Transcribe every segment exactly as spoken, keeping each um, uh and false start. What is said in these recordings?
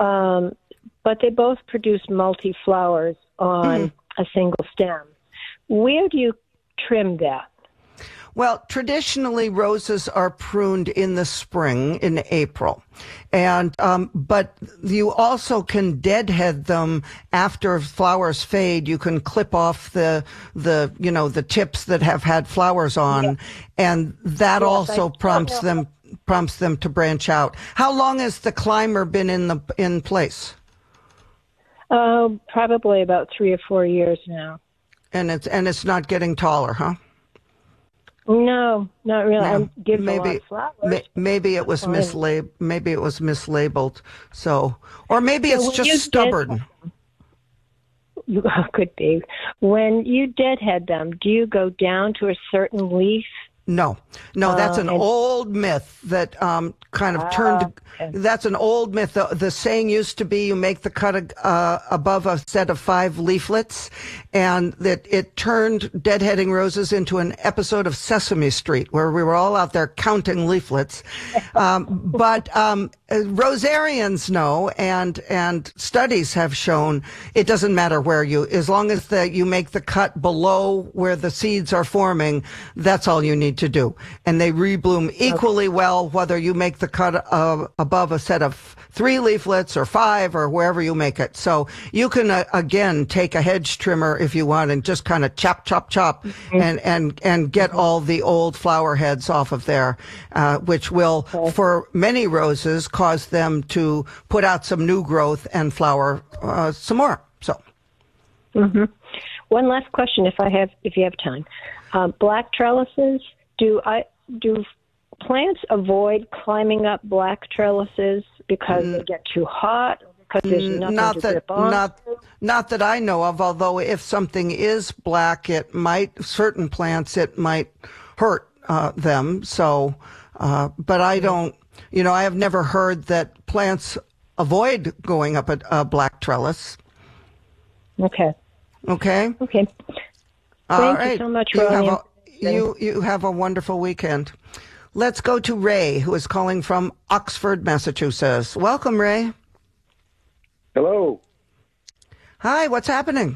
Um, but they both produce multi-flowers on mm-hmm. a single stem. Where do you trim that? Well, traditionally, roses are pruned in the spring, in April. And, um, but you also can deadhead them after flowers fade. You can clip off the, the, you know, the tips that have had flowers on. Yeah. And that yes, also I, prompts I them, prompts them to branch out. How long has the climber been in the, in place? Uh, probably about three or four years now. And it's, and it's not getting taller, huh? No, not really. No, I give maybe, a lot of flowers. Maybe it was mislab. Maybe it was mislabeled. So, or maybe so it's just stubborn. You could be. When you deadhead them, do you go down to a certain leaf? No, no, that's an uh, and, old myth that um, kind of uh, turned. Okay. That's an old myth. The, the saying used to be you make the cut uh, above a set of five leaflets, and that it turned deadheading roses into an episode of Sesame Street where we were all out there counting leaflets. Um, but um, rosarians know, and and studies have shown it doesn't matter where you, as long as the, you make the cut below where the seeds are forming, that's all you need to do. And they rebloom equally okay. well whether you make the cut uh, above a set of three leaflets or five or wherever you make it. So you can uh, again take a hedge trimmer if you want and just kind of chop chop chop mm-hmm. and and and get mm-hmm. all the old flower heads off of there, uh, which will okay. for many roses cause them to put out some new growth and flower uh, some more. So mm-hmm. One last question, if I have if you have time. Um, black trellises, do I do plants avoid climbing up black trellises because mm. they get too hot, or because there's nothing not to that, grip on? Not, not that I know of, although if something is black, it might, certain plants, it might hurt uh, them. So, uh, but I don't, you know, I have never heard that plants avoid going up a, a black trellis. Okay. Okay? Okay. All Thank right. you so much, you have, William. a, you, you have a wonderful weekend. Let's go to Ray, who is calling from Oxford, Massachusetts. Welcome, Ray. Hello. Hi, what's happening?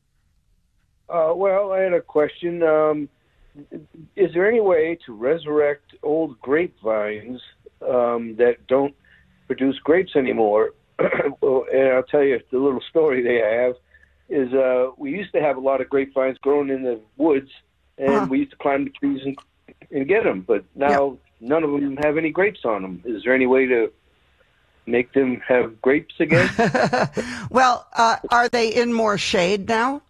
Uh, well, I had a question. Um, is there any way to resurrect old grapevines um, that don't produce grapes anymore? Well, and I'll tell you the little story they have. Is uh, we used to have a lot of grapevines growing in the woods, and uh-huh. we used to climb the trees and, and get them. But now yep. none of them have any grapes on them. Is there any way to make them have grapes again? Well, uh, are they in more shade now?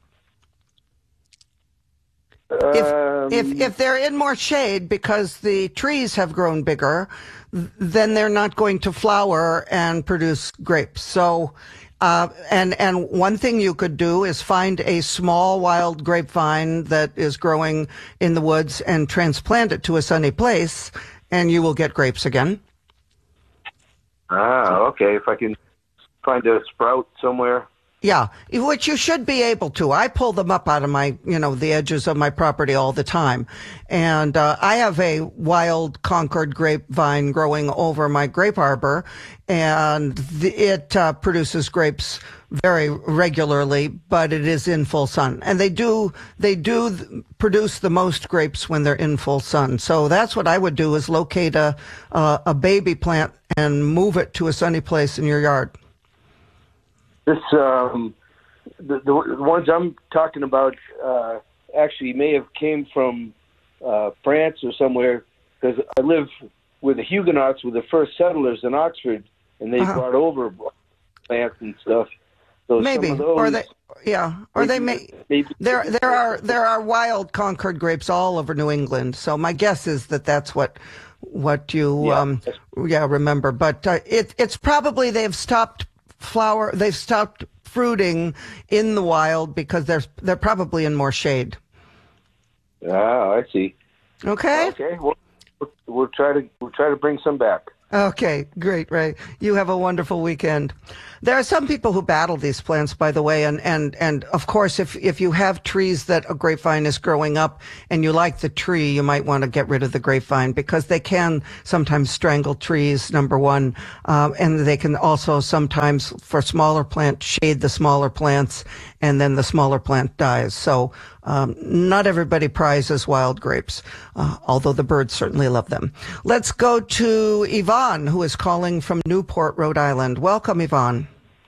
If, um, if if they're in more shade because the trees have grown bigger, then they're not going to flower and produce grapes. So. Uh, and, and one thing you could do is find a small wild grapevine that is growing in the woods and transplant it to a sunny place, and you will get grapes again. Ah, okay. If I can find a sprout somewhere. Yeah, which you should be able to. I pull them up out of my, you know, the edges of my property all the time. And uh, I have a wild Concord grapevine growing over my grape arbor, and the, it uh, produces grapes very regularly, but it is in full sun. And they do, they do th- produce the most grapes when they're in full sun. So that's what I would do, is locate a, uh, a baby plant and move it to a sunny place in your yard. This um, the, the ones I'm talking about uh, actually may have came from uh, France or somewhere, because I live with the Huguenots, with the first settlers in Oxford, and they uh-huh. brought over plants and stuff. So maybe, some of those, or they, yeah, or maybe, they may. Maybe. There, there are there are wild Concord grapes all over New England. So my guess is that that's what what you yeah, um, yeah remember. But uh, it it's probably they've stopped. Flower, they've stopped fruiting in the wild because they're they're probably in more shade. Ah, I see. Okay. Okay. Well, we'll try to we'll try to bring some back. Okay, great, Ray. You have a wonderful weekend. There are some people who battle these plants, by the way, and, and, and of course, if, if you have trees that a grapevine is growing up and you like the tree, you might want to get rid of the grapevine because they can sometimes strangle trees, number one, um, and they can also sometimes, for smaller plants, shade the smaller plants, and then the smaller plant dies. So um, not everybody prizes wild grapes, uh, although the birds certainly love them. Let's go to Yvonne, who is calling from Newport, Rhode Island. Welcome, Yvonne.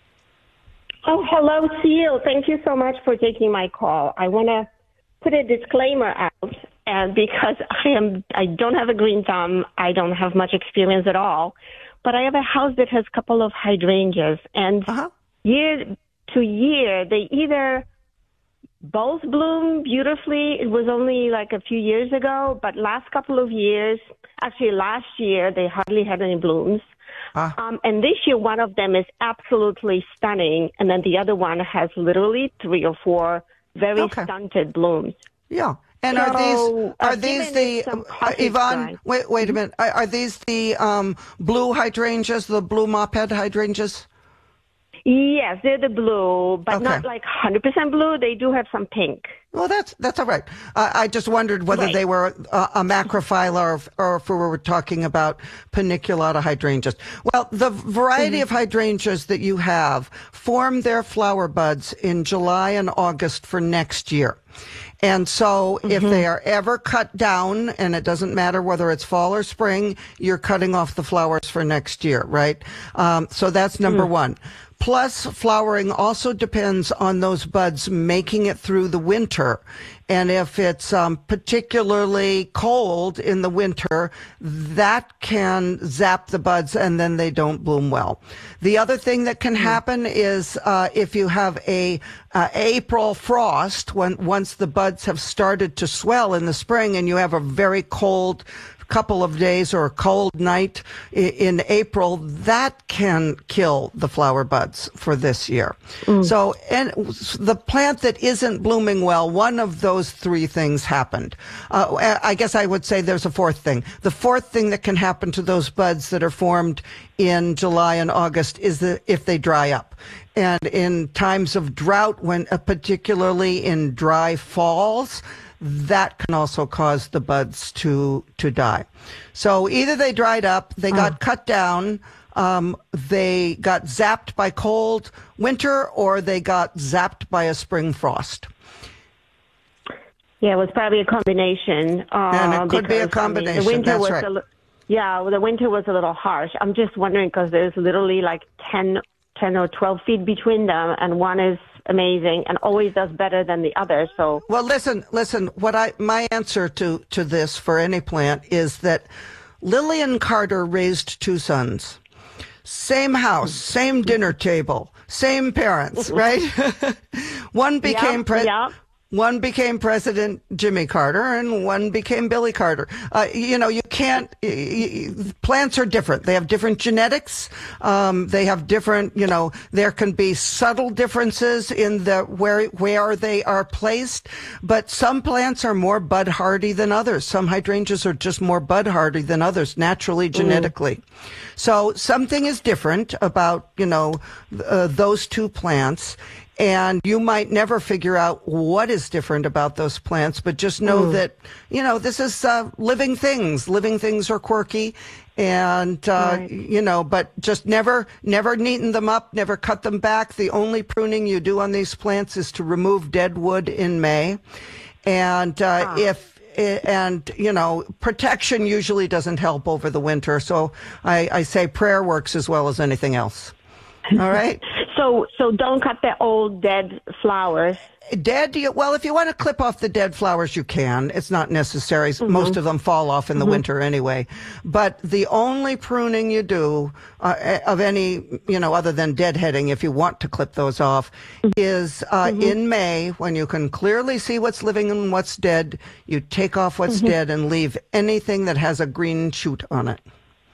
Oh, hello, Seal. Thank you so much for taking my call. I want to put a disclaimer out, and because I am, I don't have a green thumb, I don't have much experience at all, but I have a house that has a couple of hydrangeas, and uh-huh. year to year, they either both bloom beautifully. It was only like a few years ago, but last couple of years, actually last year, they hardly had any blooms. Ah. Um, and this year, one of them is absolutely stunning, and then the other one has literally three or four very okay. stunted blooms. Yeah. And so, are these are these the uh, Yvonne? Wait, wait a minute. Are, are these the um, blue hydrangeas, the blue mophead hydrangeas? Yes, they're the blue, but okay. not like one hundred percent blue. They do have some pink. Well, that's that's all right. Uh, I just wondered whether right. they were uh, a macrophylla or, if, or if we were talking about paniculata hydrangeas. Well, the variety mm-hmm. of hydrangeas that you have form their flower buds in July and August for next year. And so mm-hmm. if they are ever cut down, and it doesn't matter whether it's fall or spring, you're cutting off the flowers for next year, right? Um, so that's number mm. one. Plus, flowering also depends on those buds making it through the winter. And if it's um, particularly cold in the winter, that can zap the buds and then they don't bloom well. The other thing that can happen is uh, if you have a uh, April frost, when once the buds have started to swell in the spring and you have a very cold couple of days or a cold night in April, that can kill the flower buds for this year. Mm. So, and the plant that isn't blooming well, one of those three things happened. Uh, I guess I would say there's a fourth thing. The fourth thing that can happen to those buds that are formed in July and August is that if they dry up. And in times of drought, when uh, particularly in dry falls, that can also cause the buds to to die. So either they dried up, they got oh. cut down, um, they got zapped by cold winter, or they got zapped by a spring frost. Yeah, it was probably a combination. Uh, and it could because, be a combination, I mean, the winter that's was right. A, yeah, well, the winter was a little harsh. I'm just wondering because there's literally like ten, ten or twelve feet between them, and one is amazing and always does better than the other. So well, listen, listen. What I my answer to to this for any plant is that Lillian Carter raised two sons, same house, same dinner table, same parents, right? One became yep, president. Yep. One became President Jimmy Carter, and one became Billy Carter. Uh, you know, you can't. You, plants are different. They have different genetics. Um, they have different. You know, there can be subtle differences in the where where they are placed. But some plants are more bud hardy than others. Some hydrangeas are just more bud hardy than others, naturally, genetically. Mm. So something is different about you know uh, those two plants. And you might never figure out what is different about those plants, but just know mm. that, you know, this is uh, living things. Living things are quirky and, uh, right. you know, but just never, never neaten them up, never cut them back. The only pruning you do on these plants is to remove dead wood in May. And uh, ah. if And, you know, protection usually doesn't help over the winter. So I, I say prayer works as well as anything else. All right. So, so don't cut the old dead flowers. Dead? Well, if you want to clip off the dead flowers, you can. It's not necessary. Mm-hmm. Most of them fall off in the mm-hmm. winter anyway. But the only pruning you do uh, of any, you know, other than deadheading, if you want to clip those off, mm-hmm. is uh, mm-hmm. in May when you can clearly see what's living and what's dead. You take off what's mm-hmm. dead and leave anything that has a green shoot on it.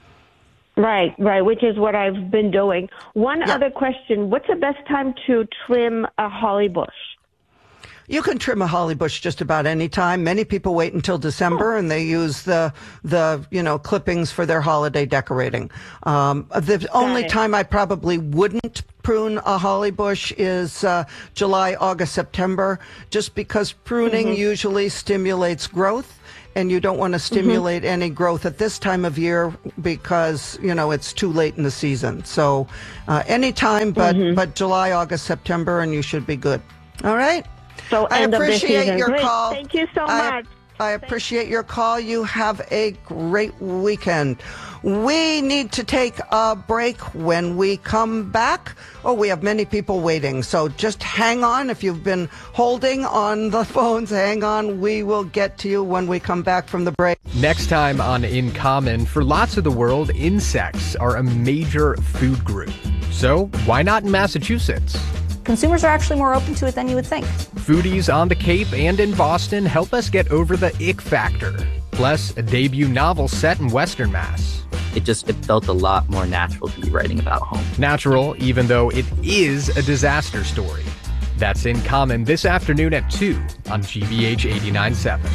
Right, right, which is what I've been doing. One yeah. other question. What's the best time to trim a holly bush? You can trim a holly bush just about any time. Many people wait until December, oh. and they use the the you know clippings for their holiday decorating. Um, the Got only it. time I probably wouldn't prune a holly bush is uh, July, August, September, just because pruning mm-hmm. usually stimulates growth. And you don't want to stimulate mm-hmm. any growth at this time of year because, you know, it's too late in the season. So uh, anytime but, mm-hmm. but July, August, September, and you should be good. All right? So I end appreciate of the season. your Great. call. Thank you so I, much. I appreciate your call. You have a great weekend. We need to take a break. When we come back, oh, we have many people waiting. So just hang on. If you've been holding on the phones, hang on. We will get to you when we come back from the break. Next time on In Common, for lots of the world, insects are a major food group. So why not in Massachusetts? Consumers are actually more open to it than you would think. Foodies on the Cape and in Boston help us get over the ick factor. Plus, a debut novel set in Western Mass. It just it felt a lot more natural to be writing about home. Natural, even though it is a disaster story. That's In Common this afternoon at two on G B H eighty-nine point seven.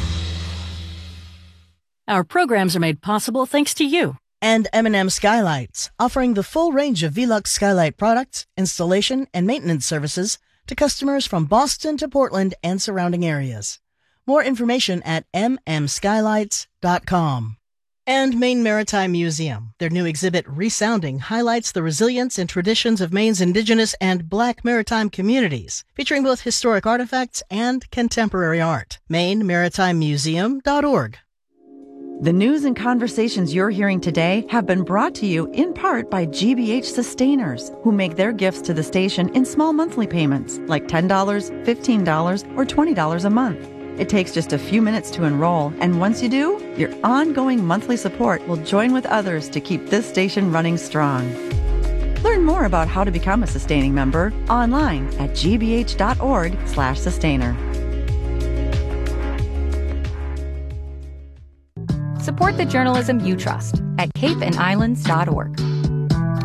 Our programs are made possible thanks to you. And M and M Skylights, offering the full range of Velux Skylight products, installation, and maintenance services to customers from Boston to Portland and surrounding areas. More information at m m skylights dot com. And Maine Maritime Museum. Their new exhibit, Resounding, highlights the resilience and traditions of Maine's indigenous and Black maritime communities, featuring both historic artifacts and contemporary art. maine maritime museum dot org. The news and conversations you're hearing today have been brought to you in part by G B H Sustainers, who make their gifts to the station in small monthly payments, like ten dollars, fifteen dollars, or twenty dollars a month. It takes just a few minutes to enroll, and once you do, your ongoing monthly support will join with others to keep this station running strong. Learn more about how to become a sustaining member online at g b h dot org slash sustainer. Support the journalism you trust at cape and islands dot org.